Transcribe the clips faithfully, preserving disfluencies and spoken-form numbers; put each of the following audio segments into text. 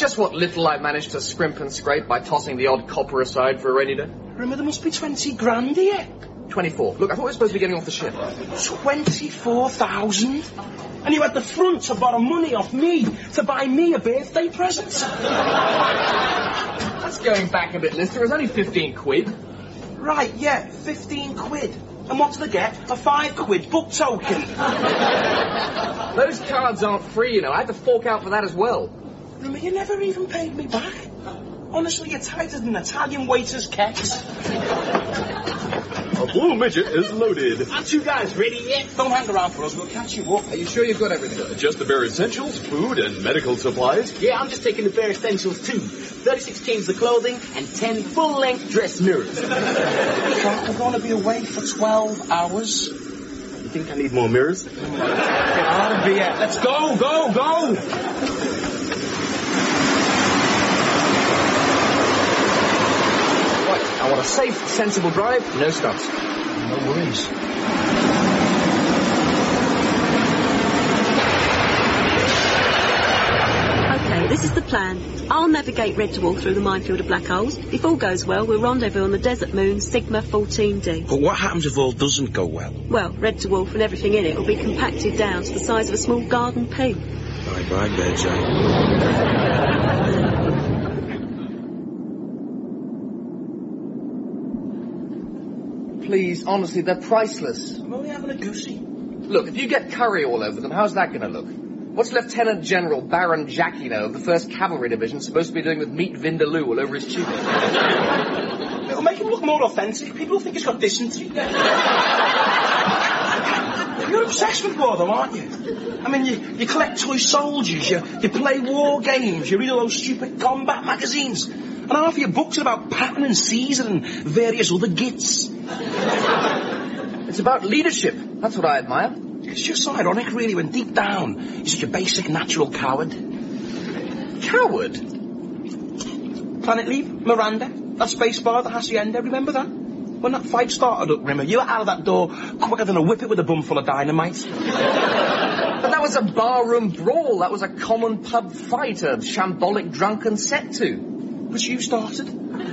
just what little I managed to scrimp and scrape by tossing the odd copper aside for a rainy day. Remember, there must be twenty grand here. twenty-four. Look, I thought we were supposed to be getting off the ship. twenty-four thousand? And you had the front to borrow money off me to buy me a birthday present? That's going back a bit, Lister. It was only fifteen quid. Right, yeah, fifteen quid. And what did I get? A five quid book token. Those cards aren't free, you know. I had to fork out for that as well. Remember, you never even paid me back. Honestly, you're tighter than Italian waiters' kecks. A blue midget is loaded. Aren't you guys ready yet? Don't hang around for us, we'll catch you up. Are you sure you've got everything? Uh, just the bare essentials, food and medical supplies. Yeah, I'm just taking the bare essentials too. thirty-six changes of clothing and ten full-length dress mirrors. We're going to be away for twelve hours. You think I need more mirrors? Get out of here. Let's go, go, go! I want a safe, sensible drive, no stunts. No worries. Okay, this is the plan. I'll navigate Red Dwarf through the minefield of black holes. If all goes well, we'll rendezvous on the desert moon Sigma fourteen D. But what happens if all doesn't go well? Well, Red Dwarf and everything in it will be compacted down to the size of a small garden pea. Bye-bye, Bearjack. Please, honestly, they're priceless. I'm only having a goosey. Look, if you get curry all over them, how's that going to look? What's Lieutenant General Baron Jacquino of the first Cavalry Division supposed to be doing with meat vindaloo all over his tunic? It'll make him look more authentic. People will think he's got dysentery. You're obsessed with boredom, aren't you? I mean, you, you collect toy soldiers, you, you play war games, you read all those stupid combat magazines, and half your books are about Patton and Caesar and various other gits. It's about leadership. That's what I admire. It's just so ironic, really, when deep down you're such a basic natural coward. Coward? Planet Leave, Miranda, that space bar at the Hacienda, remember that? When that fight started up, remember, you were out of that door quicker than a whippet with a bum full of dynamite. But that was a barroom brawl. That was a common pub fight, a shambolic drunken set to. Which you started.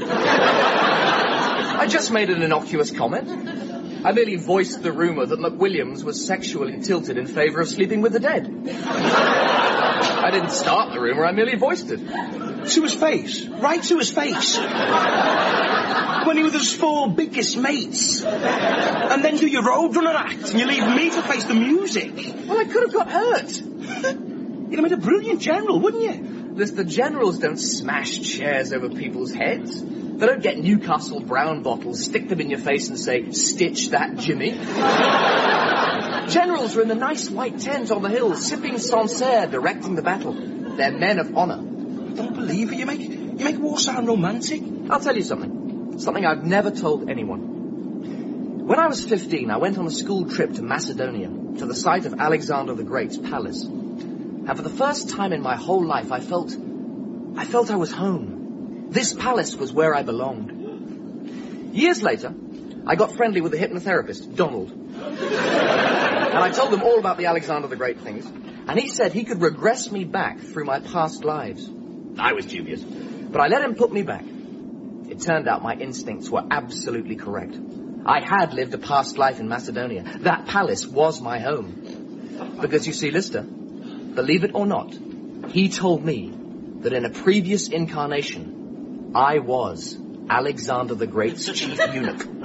I just made an innocuous comment. I merely voiced the rumour that McWilliams was sexually tilted in favour of sleeping with the dead. I didn't start the rumour, I merely voiced it. To his face. Right to his face. When he was his four biggest mates. And then do your roadrunner act, and you leave me to face the music. Well, I could have got hurt. You'd have made a brilliant general, wouldn't you? Listen, the generals don't smash chairs over people's heads. They don't get Newcastle brown bottles, stick them in your face and say, "Stitch that, Jimmy." Generals are in the nice white tent on the hill, sipping Sancerre, directing the battle. They're men of honour. I don't believe it. You make, you make war sound romantic. I'll tell you something. Something I've never told anyone. When I was fifteen, I went on a school trip to Macedonia, to the site of Alexander the Great's palace. And for the first time in my whole life, I felt... I felt I was home. This palace was where I belonged. Years later, I got friendly with the hypnotherapist, Donald. And I told him all about the Alexander the Great things. And he said he could regress me back through my past lives. I was dubious. But I let him put me back. It turned out my instincts were absolutely correct. I had lived a past life in Macedonia. That palace was my home. Because you see, Lister, believe it or not, he told me that in a previous incarnation, I was Alexander the Great's chief eunuch. You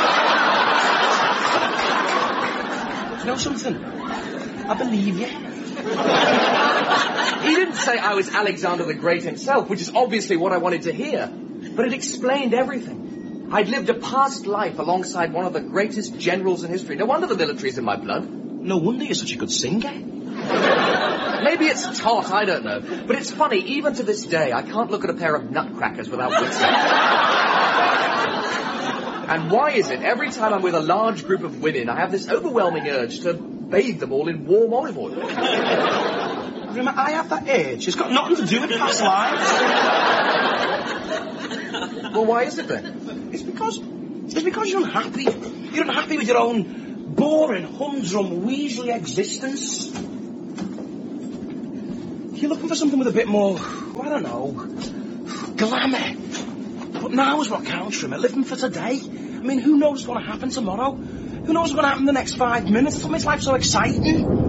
know something? I believe you. He didn't say I was Alexander the Great himself, which is obviously what I wanted to hear. But it explained everything. I'd lived a past life alongside one of the greatest generals in history. No wonder the military's in my blood. No wonder you're such a good singer. Maybe it's tot, I don't know. But it's funny, even to this day, I can't look at a pair of nutcrackers without wincing. And why is it every time I'm with a large group of women, I have this overwhelming urge to bathe them all in warm olive oil? Remember, I have that urge. It's got nothing to do with past lives. Well, why is it then? It's because... It's because you're unhappy. You're unhappy with your own boring, humdrum, weaselly existence. You're looking for something with a bit more, well, I don't know, glamour. But now is what counts for me, living for today. I mean, who knows what's going to happen tomorrow? Who knows what's going to happen in the next five minutes? That's what makes life so exciting.